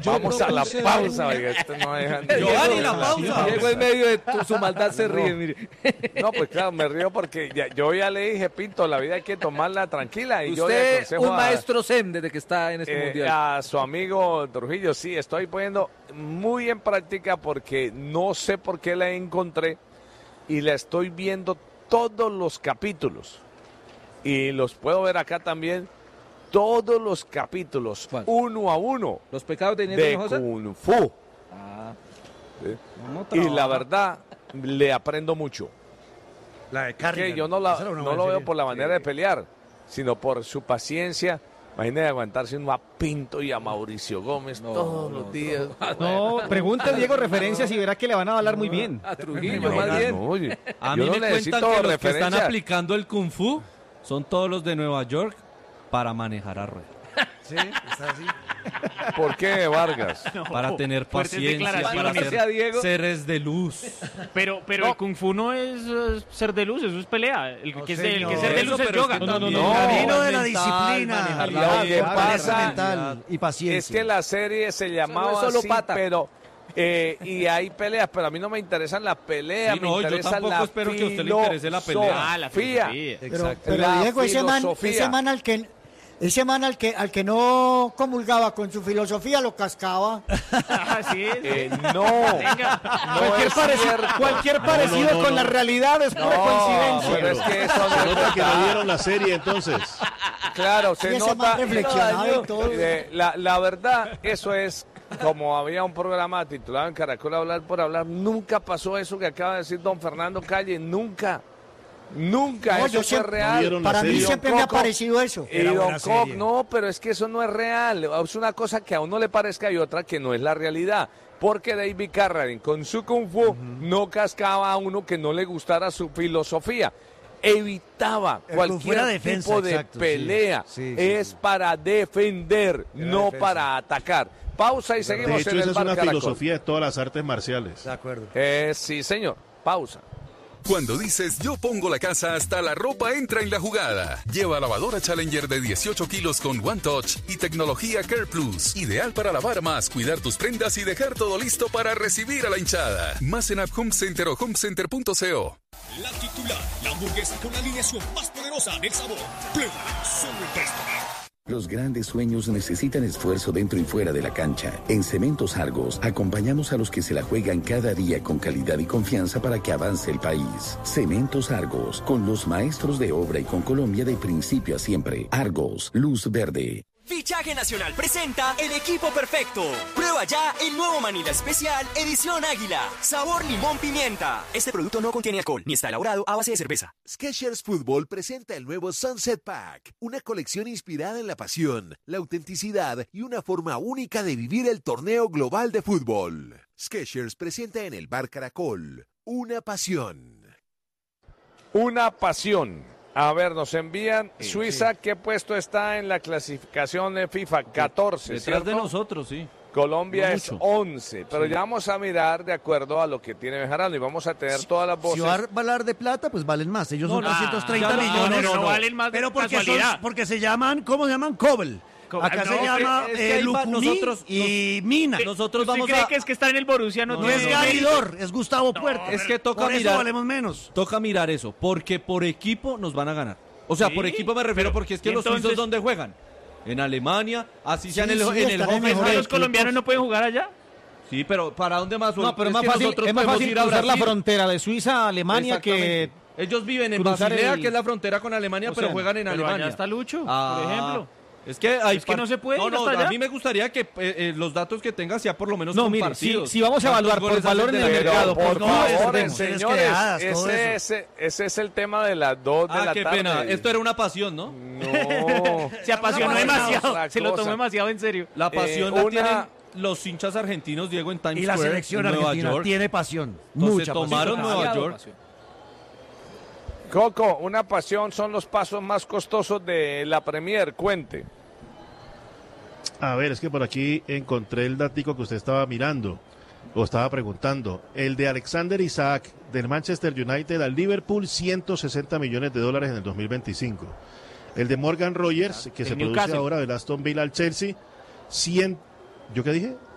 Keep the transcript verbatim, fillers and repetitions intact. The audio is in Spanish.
Vamos a la pausa, oiga, esto no deja ni- Giovanni, la pausa. Diego en medio de tu- su maldad se ríe, mire. No, pues claro, me río porque ya- yo ya le dije, Pinto, la vida hay que tomarla tranquila. Y yo le Usted, aconsejo un a- maestro zen desde que está en este Eh, mundial. a su amigo Trujillo, sí, estoy poniendo muy en práctica porque no sé por qué la encontré y la estoy viendo todos los capítulos y los puedo ver acá también, todos los capítulos, ¿Cuál? uno a uno, Los pecados de Inés de Hinojosa. Kung Fu. Ah, ¿Sí? ¿cómo Y la trabaja? verdad, le aprendo mucho. La de Que Carrigan. yo no, la, Esa era una no buena lo veo serie. por la manera de pelear, sino por su paciencia. Imagínate aguantarse uno a Pinto y a Mauricio Gómez No, todos no, los días. No, pregunte Diego referencias y verá que le van a hablar muy bien. A Trujillo, No, más bien. no, oye, A yo mí no me cuentan necesito que los que están referencia. aplicando el Kung Fu son todos los de Nueva York para manejar a rueda. Sí, está así. ¿Por qué, Vargas? Para tener fuertes paciencia, para declaraciones. Sea Diego. ser seres de luz. Pero, pero el Kung Fu no es eh, ser de luz, eso es pelea. El que, No, es, el que señor. ser de luz Eso, es pero yoga. es que No, no, también no, El camino es de la mental, disciplina. manejar Lo la que fuerza pasa mental y paciencia. Es que la serie se llamaba no es solo así, pata. pero eh, y hay peleas, pero a mí no me interesan las peleas, Sí, me no, yo interesa tampoco la espero que a usted le interese la pelea. Ah, la filosofía. filosofía. Pero, Exacto. pero La Diego, ese man, filosofía. ese man al que ese man al que al que no comulgaba con su filosofía lo cascaba. Así es. Eh, no, Venga. no Cualquier, es parecido, cierto. cualquier parecido no, con no. la realidad es pura No, coincidencia. pero es que eso no Se es nota que no verdad. vieron la serie entonces. Claro, Sí, se ese nota. man reflexionaba y todo. Eh, la, la verdad, eso es como había un programa titulado en Caracol Hablar por Hablar. Nunca pasó eso que acaba de decir don Fernando Calle. Nunca. Nunca. No, eso yo fue siempre- real. No vieron la Para mí serie. siempre me ha parecido eso. Y Era don buena Koch, serie. no, pero es que eso no es real. Es una cosa que a uno le parezca y otra que no es la realidad. Porque David Carradine con su Kung Fu no cascaba a uno que no le gustara su filosofía. Evitaba El Kung Fu era cualquier defensa, tipo de exacto, sí. pelea. Sí, sí, es sí. para defender, Era no defensa. para atacar. Pausa y seguimos De hecho, en esa el es Bar una Caracol. filosofía de todas las artes marciales. De acuerdo. Eh, sí, señor. Pausa. Cuando dices yo pongo la casa, hasta la ropa entra en la jugada. Lleva lavadora Challenger de dieciocho kilos con One Touch y tecnología Care Plus. Ideal para lavar más, cuidar tus prendas y dejar todo listo para recibir a la hinchada. Más en App Home Center o homecenter punto co. La titular, la hamburguesa con la alineación más poderosa del sabor. Plena, solo en restaurante. Los grandes sueños necesitan esfuerzo dentro y fuera de la cancha. En Cementos Argos, acompañamos a los que se la juegan cada día con calidad y confianza para que avance el país. Cementos Argos, con los maestros de obra y con Colombia de principio a siempre. Argos, luz verde. Fichaje Nacional presenta el equipo perfecto. Prueba ya el nuevo Manila Especial Edición Águila. Sabor limón pimienta. Este producto no contiene alcohol ni está elaborado a base de cerveza. Skechers Fútbol presenta el nuevo Sunset Pack, una colección inspirada en la pasión, la autenticidad y una forma única de vivir el torneo global de fútbol. Skechers presenta en el Bar Caracol una pasión. Una pasión. A ver, nos envían Suiza, ¿qué puesto está en la clasificación de FIFA? catorce, Detrás ¿cierto? de nosotros, sí. Colombia No es mucho. once, pero Sí. ya vamos a mirar de acuerdo a lo que tiene Bejarano y vamos a tener todas las voces. Si va a hablar de plata, pues valen más. Ellos son no, trescientos ah, treinta no, no, millones. no, no, no valen más de Pero porque, son, casualidad. porque se llaman, ¿cómo se llaman? Cobel. Co- Acá no, se llama es que eh, ahí va- Lucumí nosotros- y Mina. Nosotros ¿Usted vamos cree a... que es que está en el Borussia no, No tiene es mérito? Garidor, es Gustavo Puerta. Es que toca Por eso mirar, valemos menos. toca mirar eso, porque por equipo nos van a ganar. O sea, Sí, por equipo me refiero pero, porque es que ¿y los entonces? suizos ¿dónde juegan? En Alemania, así sea Sí, en el, sí, en el están en Hoffenheim. mejores ¿Los colombianos no pueden jugar allá? Sí, pero ¿para dónde más? No, pero es Es más que fácil, nosotros es más podemos fácil ir a cruzar la Brasil. frontera de Suiza a Alemania que... Exactamente. Ellos viven en cruzar Basilea, el- que es la frontera con Alemania, pero Océano. juegan en Pero Alemania. allá está Lucho, Ah, por ejemplo. Es que, hay Es que par- no se puede No, ir no, hasta a allá. mí me gustaría que eh, eh, los datos que tenga sea por lo menos No, mire, compartidos. si- si vamos a ¿Cuántos evaluar por goles valor hacen en de el la- mercado, Pero por no, favor, perdemos. señores, Quedadas, todo ese, eso. ese, ese es el tema de las dos de Ah, la qué tarde. pena. Esto era una pasión, ¿no? No. Se apasionó Una demasiado, otra se lo tomó cosa. demasiado en serio. La pasión Eh, la una- tienen los hinchas argentinos, Diego, en Times Y la Square, selección en Nueva argentina York. tiene pasión. Entonces Mucha tomaron pasión. Nueva Demasiado York. pasión. Coco, una pasión son los pasos más costosos de la Premier, cuente. A ver, es que por aquí encontré el datico que usted estaba mirando o estaba preguntando. El de Alexander Isaac del Manchester United al Liverpool, ciento sesenta millones de dólares en el dos mil veinticinco. El de Morgan Rogers, que del se produce Newcastle. ahora del Aston Villa al Chelsea, cien... ¿Yo qué dije?